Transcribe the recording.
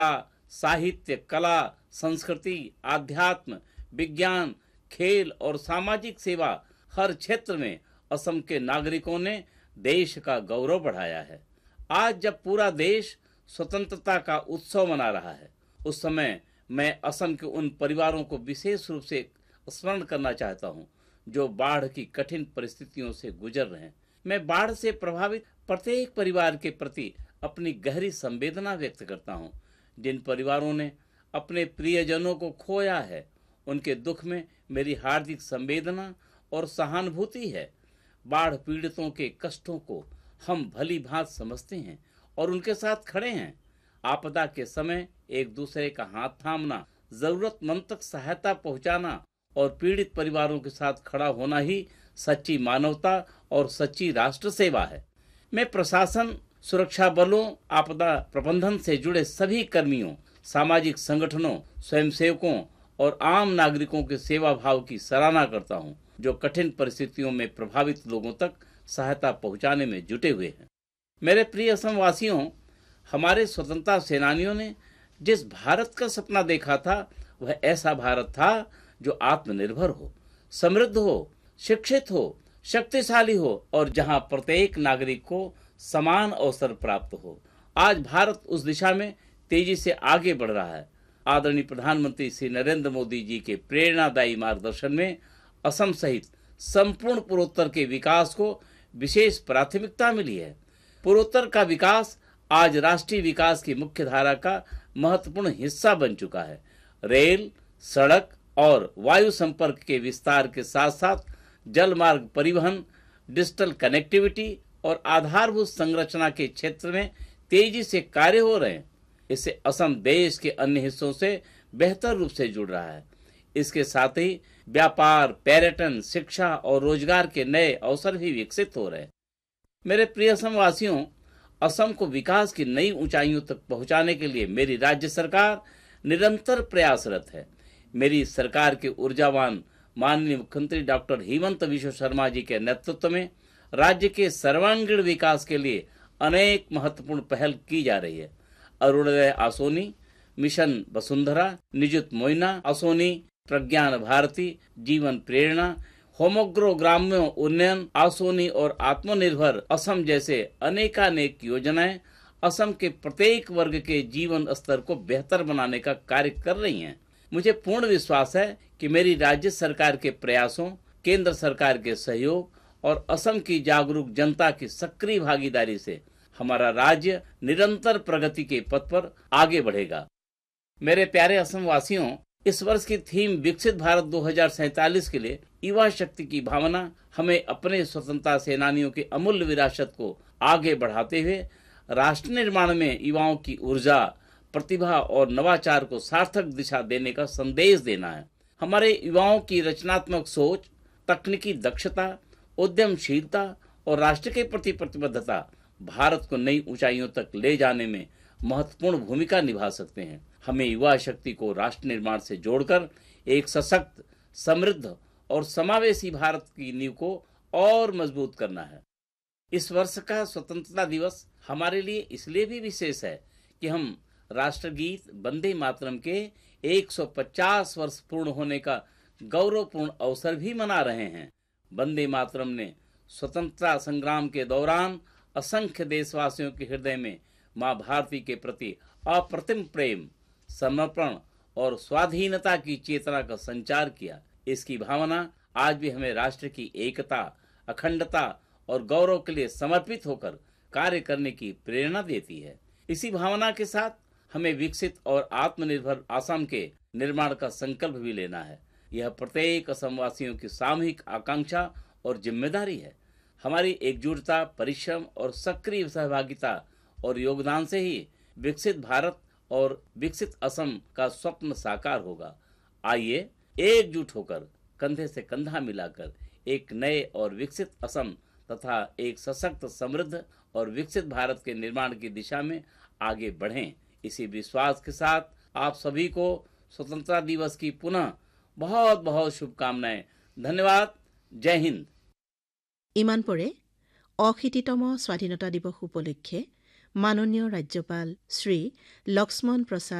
साहित्य, कला, संस्कृति, आध्यात्म, विज्ञान, खेल और सामाजिक सेवा, हर क्षेत्र में असम के नागरिकों ने देश का गौरव बढ़ाया है। आज जब पूरा देश स्वतंत्रता का उत्सव मना रहा है, उस समय मैं असम के उन परिवारों को विशेष रूप से स्मरण करना चाहता हूं जो बाढ़ की कठिन परिस्थितियों से गुजर रहे हैं। मैं बाढ़ से प्रभावित प्रत्येक परिवार के प्रति अपनी गहरी संवेदना व्यक्त करता हूं। जिन परिवारों ने अपने प्रियजनों को खोया है, उनके दुख में मेरी हार्दिक संवेदना और सहानुभूति है। बाढ़ पीड़ितों के कष्टों को हम भली भांत समझते हैं और उनके साथ खड़े हैं। आपदा के समय एक दूसरे का हाथ थामना, जरूरतमंद तक सहायता पहुंचाना और पीड़ित परिवारों के साथ खड़ा होना ही सच्ची मानवता और सच्ची राष्ट्र सेवा है। मैं प्रशासन, सुरक्षा बलों, आपदा प्रबंधन से जुड़े सभी कर्मियों, सामाजिक संगठनों, स्वयंसेवकों और आम नागरिकों के सेवा भाव की सराहना करता हूं, जो कठिन परिस्थितियों में प्रभावित लोगों तक सहायता पहुंचाने में जुटे हुए हैं। मेरे प्रिय असमवासियों, हमारे स्वतंत्रता सेनानियों ने जिस भारत का सपना देखा था, वह ऐसा भारत था जो आत्मनिर्भर हो, समृद्ध हो, शिक्षित हो, शक्तिशाली हो और जहां प्रत्येक नागरिक को समान अवसर प्राप्त हो। आज भारत उस दिशा में तेजी से आगे बढ़ रहा है। आदरणीय प्रधानमंत्री श्री नरेंद्र मोदी जी के प्रेरणादायी मार्गदर्शन में असम सहित संपूर्ण पूर्वोत्तर के विकास को विशेष प्राथमिकता मिली है। पूर्वोत्तर का विकास आज राष्ट्रीय विकास की मुख्य धारा का महत्वपूर्ण हिस्सा बन चुका है। रेल, सड़क और वायु संपर्क के विस्तार के साथ साथ जल मार्ग परिवहन, डिजिटल कनेक्टिविटी और आधारभूत संरचना के क्षेत्र में तेजी से कार्य हो रहे हैं। इससे असम देश के अन्य हिस्सों से बेहतर रूप से जुड़ रहा है। इसके साथ ही व्यापार, पर्यटन, शिक्षा और रोजगार के नए अवसर भी विकसित हो रहे हैं। मेरे प्रिय असमवासियों, असम को विकास की नई ऊंचाइयों तक पहुंचाने के लिए मेरी राज्य सरकार निरंतर प्रयासरत है। मेरी सरकार के ऊर्जावान माननीय मुख्यमंत्री डॉक्टर हेमंत बिश्व शर्मा जी के नेतृत्व में राज्य के सर्वांगीण विकास के लिए अनेक महत्वपूर्ण पहल की जा रही है। अरुणोदय आसोनी, मिशन वसुंधरा, निजुत मोइना आसोनी, प्रज्ञान भारती, जीवन प्रेरणा, होमोग्रो ग्राम्यों उन्नयन आसोनी और आत्मनिर्भर असम जैसे अनेकानेक योजनाएं असम के प्रत्येक वर्ग के जीवन स्तर को बेहतर बनाने का कार्य कर रही हैं। मुझे पूर्ण विश्वास है कि मेरी राज्य सरकार के प्रयासों, केंद्र सरकार के सहयोग और असम की जागरूक जनता की सक्रिय भागीदारी से हमारा राज्य निरंतर प्रगति के पथ पर आगे बढ़ेगा। मेरे प्यारे असम वासियों, इस वर्ष की थीम विकसित भारत 2047 के लिए युवा शक्ति की भावना हमें अपने स्वतंत्रता सेनानियों की अमूल्य विरासत को आगे बढ़ाते हुए राष्ट्र निर्माण में युवाओं की ऊर्जा, प्रतिभा और नवाचार को सार्थक दिशा देने का संदेश देना है। हमारे युवाओं की रचनात्मक सोच, तकनीकी दक्षता, उद्यमशीलता और राष्ट्र के प्रति प्रतिबद्धता भारत को नई ऊंचाइयों तक ले जाने में महत्वपूर्ण भूमिका निभा सकते हैं। हमें युवा शक्ति को राष्ट्र निर्माण से जोड़कर एक सशक्त, समृद्ध और समावेशी भारत की नींव को और मजबूत करना है। इस वर्ष का स्वतंत्रता दिवस हमारे लिए इसलिए भी विशेष है कि हम राष्ट्रगीत वंदे मातरम के 150 वर्ष पूर्ण होने का गौरवपूर्ण अवसर भी मना रहे हैं। वंदे मातरम ने स्वतंत्रता संग्राम के दौरान असंख्य देशवासियों के हृदय में मां भारती के प्रति अप्रतिम प्रेम, समर्पण और स्वाधीनता की चेतना का संचार किया। इसकी भावना आज भी हमें राष्ट्र की एकता, अखंडता और गौरव के लिए समर्पित होकर कार्य करने की प्रेरणा देती है। इसी भावना के साथ हमें विकसित और आत्मनिर्भर असम के निर्माण का संकल्प भी लेना है। यह प्रत्येक असमवासियों की सामूहिक आकांक्षा और जिम्मेदारी है। हमारी एकजुटता, परिश्रम और सक्रिय सहभागिता और योगदान से ही विकसित भारत और विकसित असम का स्वप्न साकार होगा। आइए एकजुट होकर, कंधे से कंधा मिलाकर एक नए और विकसित असम तथा एक सशक्त, समृद्ध और विकसित भारत के निर्माण की दिशा में आगे बढ़ें। इसी विश्वास के साथ आप सभी को स्वतंत्रता दिवस की पुनः बहुत बहुत शुभकामनाएं। धन्यवाद। जय हिंद। ইমান পৰে অশীতিতম স্বাধীনতা দিৱস উপলক্ষে মাননীয় ৰাজ্যপাল শ্ৰী লক্ষ্মণ প্ৰসাদ